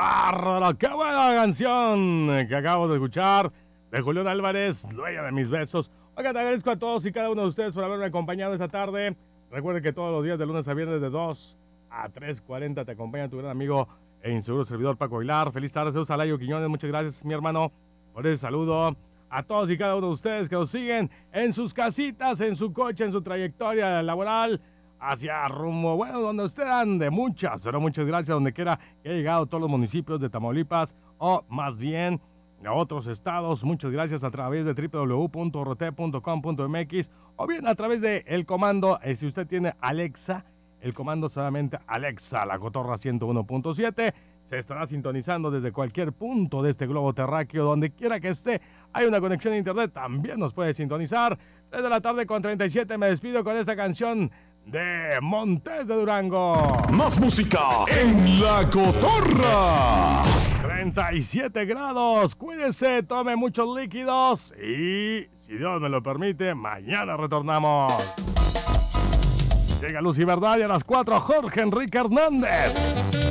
bárbaro! ¡Qué buena canción que acabo de escuchar de Julián Álvarez, dueña de mis besos! Oiga, te agradezco a todos y cada uno de ustedes por haberme acompañado esta tarde. Recuerden que todos los días de lunes a viernes de 2 a 3:40 te acompaña tu gran amigo e inseguro servidor Paco Aguilar. Feliz tarde, Zeus Alayo Quiñones. Muchas gracias, mi hermano, por ese saludo. A todos y cada uno de ustedes que nos siguen en sus casitas, en su coche, en su trayectoria laboral, hacia rumbo, bueno, donde usted ande. Muchas gracias, donde quiera que haya llegado, todos los municipios de Tamaulipas, o más bien a otros estados. Muchas gracias a través de www.rt.com.mx o bien a través de el comando, si usted tiene Alexa, el comando solamente Alexa, la Cotorra 101.7, se estará sintonizando desde cualquier punto de este globo terráqueo, donde quiera que esté. Hay una conexión a internet, también nos puede sintonizar. 3 de la tarde con 37, me despido con esta canción de Montes de Durango. Más música en La Cotorra. 37 grados, cuídese, tome muchos líquidos y, si Dios me lo permite, mañana retornamos. Llega Luz y Verdad y a las 4 Jorge Enrique Hernández.